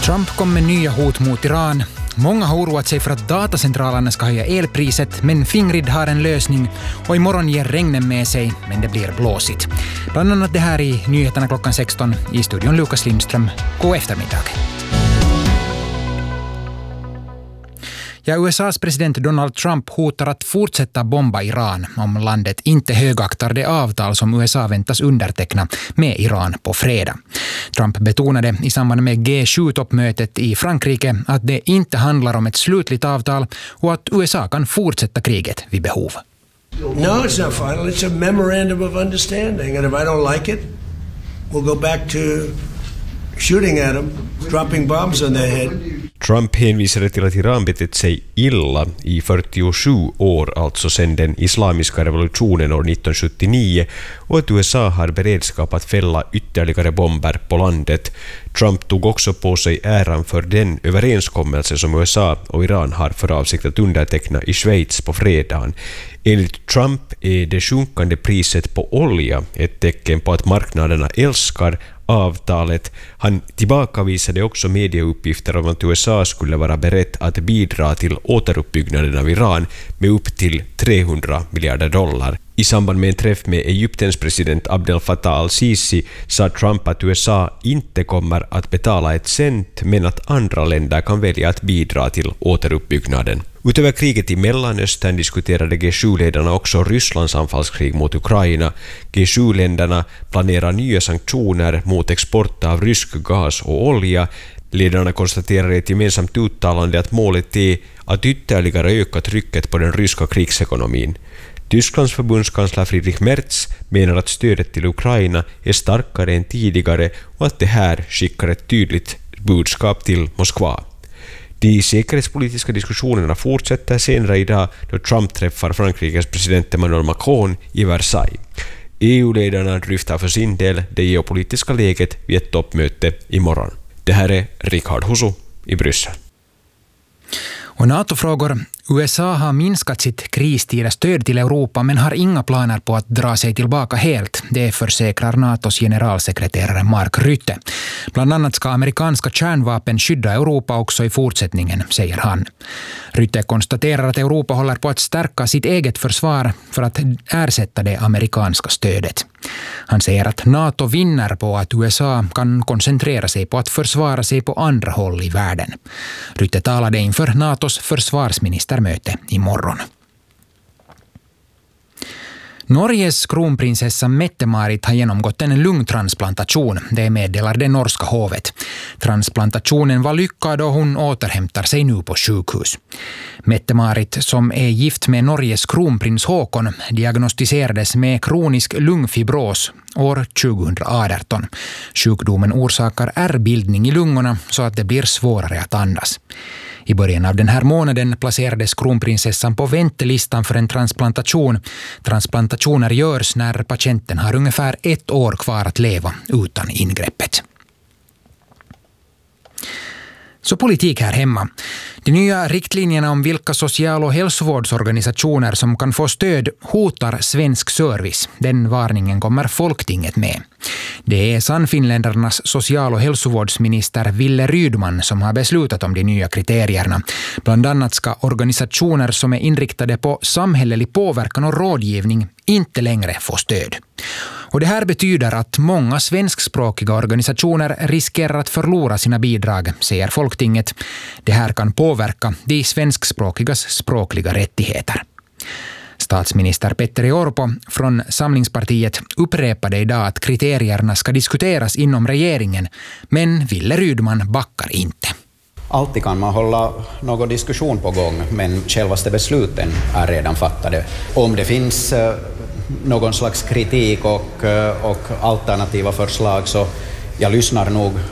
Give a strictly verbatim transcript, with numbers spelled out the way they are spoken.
Trump kom med nya hot mot Iran. Många har oroat sig för att datacentralerna ska höja elpriset, men Fingrid har en lösning och imorgon ger regnen med sig, men det blir blåsigt. Bland annat det här i nyheterna klockan sexton. I studion Lukas Lindström. God eftermiddag. Ja, U S A:s president Donald Trump hotar att fortsätta bomba Iran om landet inte högaktar det avtal som U S A väntas underteckna med Iran på fredag. Trump betonade i samband med G sju-toppmötet i Frankrike att det inte handlar om ett slutligt avtal och att U S A kan fortsätta kriget vid behov. No, it's not final. It's a memorandum of understanding. And if I don't like it, we'll go back to shooting at them, dropping bombs on their head. Trump hänvisade till att Iran betett sig illa i fyrtiosju år, alltså sedan den islamiska revolutionen år nittonhundrasjuttionio, och att U S A har beredskap att fälla ytterligare bomber på landet. Trump tog också på sig äran för den överenskommelse som U S A och Iran har för avsikt att underteckna i Schweiz på fredagen. Enligt Trump är det sjunkande priset på olja ett tecken på att marknaderna älskar avtalet. Han tillbakavisade också medieuppgifter om att U S A skulle vara berett att bidra till återuppbyggnaden av Iran med upp till trehundra miljarder dollar. I samband med en träff med Egyptens president Abdel Fattah al-Sisi sa Trump att U S A inte kommer att betala ett cent, men att andra länder kan välja att bidra till återuppbyggnaden. Utöver kriget i Mellanöstern diskuterade G sju-ledarna också Rysslands anfallskrig mot Ukraina. G sju-länderna planerar nya sanktioner mot export av rysk gas och olja. Ledarna konstaterar i ett gemensamt uttalande att målet är att ytterligare öka trycket på den ryska krigsekonomin. Tysklands förbundskansler Friedrich Merz menar att stödet till Ukraina är starkare än tidigare och att det här skickar ett tydligt budskap till Moskva. De säkerhetspolitiska diskussionerna fortsätter senare idag då Trump träffar Frankrikes president Emmanuel Macron i Versailles. E U-ledarna dryftar för sin del det geopolitiska läget vid ett toppmöte imorgon. Det här är Richard Husu i Bryssel. Och NATO-frågor. U S A har minskat sitt kristida stöd till Europa men har inga planer på att dra sig tillbaka helt. Det försäkrar NATOs generalsekreterare Mark Rutte. Bland annat ska amerikanska kärnvapen skydda Europa också i fortsättningen, säger han. Rutte konstaterar att Europa håller på att stärka sitt eget försvar för att ersätta det amerikanska stödet. Han säger att NATO vinner på att U S A kan koncentrera sig på att försvara sig på andra håll i världen. Rutte talade inför NATOs försvarsministermöte imorgon. Norges kronprinsessa Mette-Marit har genomgått en lungtransplantation, det meddelar det norska hovet. Transplantationen var lyckad och hon återhämtar sig nu på sjukhus. Mette-Marit, som är gift med Norges kronprins Håkon, diagnostiserades med kronisk lungfibros år tjugoarton. Sjukdomen orsakar ärrbildning i lungorna så att det blir svårare att andas. I början av den här månaden placerades kronprinsessan på väntelistan för en transplantation. Transplantationer görs när patienten har ungefär ett år kvar att leva utan ingreppet. Så politik här hemma. De nya riktlinjerna om vilka social- och hälsovårdsorganisationer som kan få stöd hotar svensk service. Den varningen kommer Folktinget med. Det är Sannfinländarnas social- och hälsovårdsminister Ville Rydman som har beslutat om de nya kriterierna. Bland annat ska organisationer som är inriktade på samhällelig påverkan och rådgivning inte längre få stöd. Och det här betyder att många svenskspråkiga organisationer riskerar att förlora sina bidrag, säger Folktinget. Det här kan påverka de svenskspråkigas språkliga rättigheter. Statsminister Petteri Orpo från Samlingspartiet upprepade idag att kriterierna ska diskuteras inom regeringen, men Ville Rydman backar inte. Alltid kan man hålla någon diskussion på gång, men självaste besluten är redan fattade. Om det finns någon slags kritik och, och alternativa förslag så jag lyssnar nog